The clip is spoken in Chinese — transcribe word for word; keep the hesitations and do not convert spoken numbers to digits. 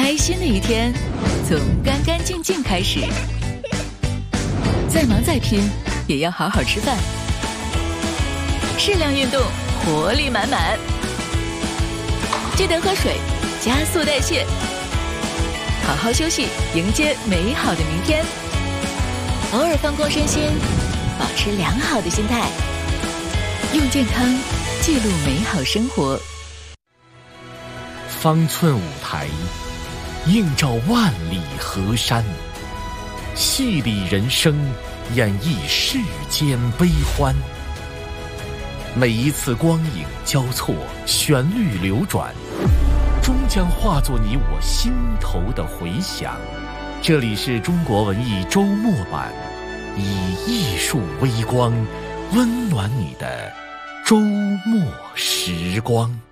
开心的一天从干干净净开始，再忙再拼也要好好吃饭，适量运动，活力满满。记得喝水，加速代谢，好好休息，迎接美好的明天。偶尔放空身心，保持良好的心态，用健康记录美好生活。 方寸舞台映照万里河山，戏里人生演绎世间悲欢。每一次光影交错，旋律流转，终将化作你我心头的回响。这里是中国文艺周末版，以艺术微光温暖你的周末时光。